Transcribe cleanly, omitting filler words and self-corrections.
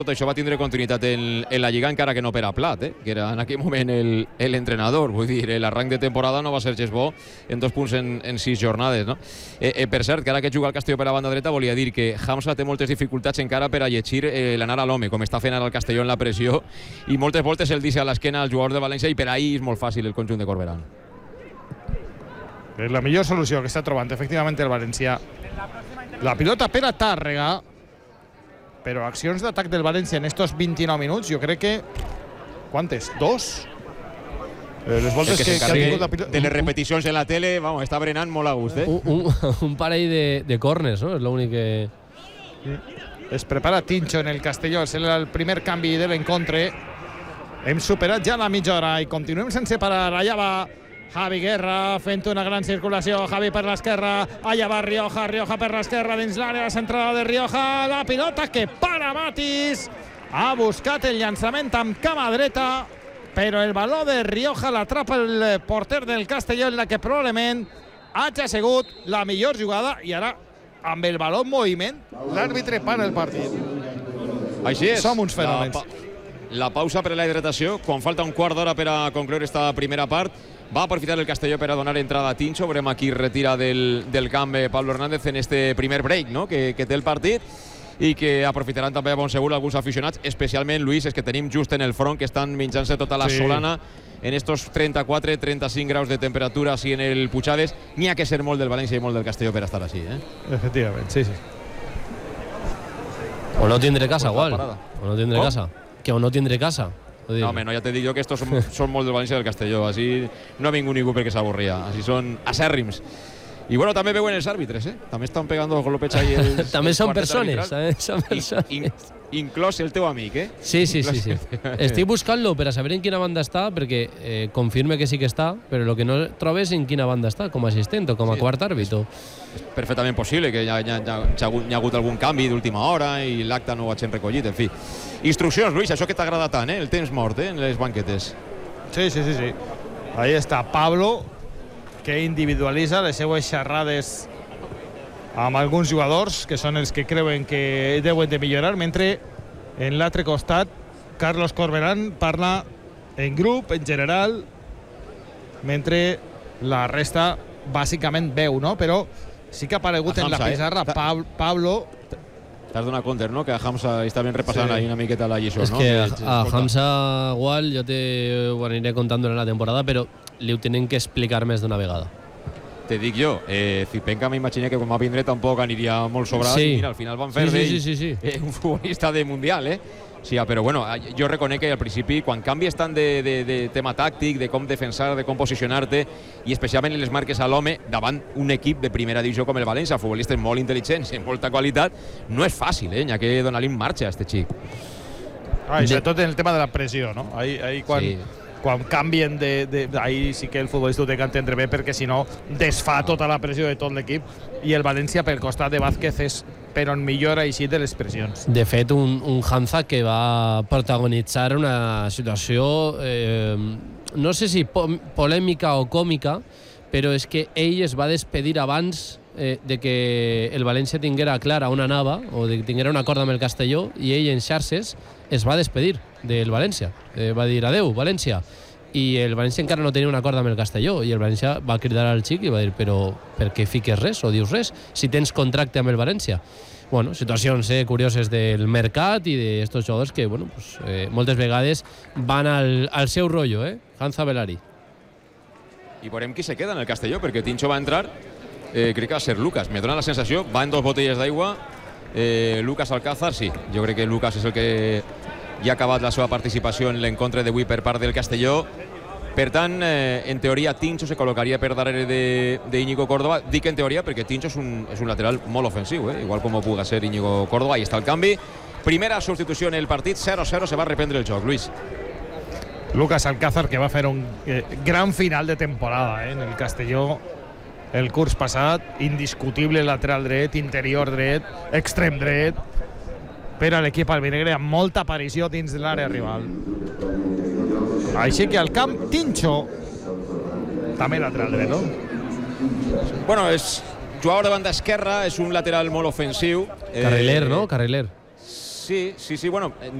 tot això va tindre continuïtat en la Lliga, encara que no per a plat, que era en aquell moment l'entrenador. Vull dir, l'arranc de temporada no va ser gens bo en 2 punts en 6 jornades, no? Per cert, que ara que juga el Castelló per la banda dreta, volia dir que Hamza té moltes dificultats encara per a llegir l'anar a l'home, com està fent ara el Castelló en la pressió, i moltes voltes el deixa a l'esquena al jugador de València, i per ahir és molt fàcil el conjunt de Corberán. És la millor solució que està trobant efectivament el València. La pilota per a Tàrrega, però accions d'atac del València en estos 29 minuts, jo crec que... Quantes? 2? Les voltes que ha tingut la pilota... De les repeticions en la tele, vamos, està berenant molt a gust, Un parell de corners, no? És l'únic que... Es prepara Tincho en el Castelló, és el primer canvi de l'encontre. Hem superat ja la mitja hora i continuem sense parar. Allà va Javi Guerra fent una gran circulació. Javi per l'esquerra, allà va Rioja per l'esquerra dins l'àrea centrada de Rioja. La pilota que para Matis. Ha buscat el llançament amb cama dreta, però el baló de Rioja l'atrapa el porter del Castelló, en la que probablement hagi sigut la millor jugada, i ara amb el baló en moviment l'àrbitre para el partit. Així és. Som uns fenòmens. La pausa per a la hidratació, quan falta un quart d'hora per a concloure esta primera part. Va aprofitar el Castelló per a donar entrada a Tincho. Veurem aquí retira del camp Pablo Hernández en este primer break, no?, que té el partit, i que aprofitaran també a bon segur alguns aficionats, especialment, Luis, és que tenim just en el front que estan menjant-se tota la solana en estos 34-35 graus de temperatura així en el Puigades. N'hi ha que ser molt del València i molt del Castelló per a estar així, Efectivament, sí. O no tindré casa, igual. O no tindré casa. Que o no tindré casa. No, home, no, ja te dic jo que estos són molt del València i del Castelló. Així no ha vingut ningú perquè s'avorria. Així són acèrrims. I bueno, també veuen els àrbitres, També estan pegant el golopets ahí. També són persones, Inclòs el teu amic, Sí. Estic buscant-lo per a saber en quina banda està, perquè confirme que sí que està, però el que no trobes en quina banda està, com a assistent o com a quart àrbitro. És perfectament possible que hi ha hagut algun canvi d'última hora i l'acte no ho hagin recollit, en fi. Instruccions, Luis, això que t'agrada tant, el temps mort, en les banquetes. Sí. Ahí està Pablo, que individualitza les seues xerrades amb alguns jugadors que són els que creuen que deuen de millorar, mentre en l'altre costat Carlos Corberán parla en grup, en general, mentre la resta bàsicament veu, no? Però sí que ha aparegut en la pissarra Pablo. T'has donat compte, no?, que a Hamza està ben repassant ahí una miqueta la lliçó, no? És que a Hamza igual jo ho aniré contant durant la temporada, però li ho tenen que explicar més d'una vegada. Te dic jo, Zipenka m'imaginé que com va vindre tampoc aniria molt sobrat, i mira, al final van fer un futbolista de Mundial, Sí, però bueno, jo reconec que al principi, quan canvies tant de tema tàctic, de com defensar, de com posicionar-te, i especialment en les marques a l'home, davant un equip de primera divisió com el València, futbolistes molt intel·ligents, amb molta qualitat, no és fàcil, N'hi ha que donar-li marxa a este xic. I sobretot en el tema de la pressió, no? Ahí quan canvien ahí sí que el futbolista ho té que entendre bé, perquè si no desfà tota la pressió de tot l'equip, i el València pel costat de Vázquez és per on millora així de les pressions. De fet, un Hamza que va protagonitzar una situació no sé si polèmica o còmica, però és que ell es va despedir abans de que el València tinguera clara on anava o de que tinguera un acord amb el Castelló, i ell en xarxes es va despedir del València, va dir adeu València, i el València encara no tenia un acord amb el Castelló, i el València va cridar al xic i va dir però per què fiques res o dius res si tens contracte amb el València? Bueno, situacions curioses del mercat i d'estos jugadors que moltes vegades van al seu rotllo, Hamza Belari. I veurem qui se queda en el Castelló, perquè Tincho va entrar, crec que va ser Lucas, me dona la sensació, va en 2 botelles d'aigua, Lucas Alcázar, sí, jo crec que Lucas és el que ja ha acabat la seva participació en l'encontre d'avui per part del Castelló. Per tant, en teoria, Tincho se col·locaria per darrere d'Íñigo Córdoba. Dic en teoria perquè Tincho és un lateral molt ofensiu, igual com ho puga ser Íñigo Córdoba. Ahí està el canvi. Primera substitució en el partit, 0-0, se va reprendre el joc. Luis. Lucas Alcázar, que va fer un gran final de temporada en el Castelló el curs passat, indiscutible lateral dret, interior dret, extrem dret, per a l'equip albinegre, amb molta aparició dins de l'àrea rival. Així que al camp, Tincho, també lateral dret, no? Bueno, és jugador de banda esquerra, és un lateral molt ofensiu. Carriler, no? Carriler. Sí, Sí, bueno,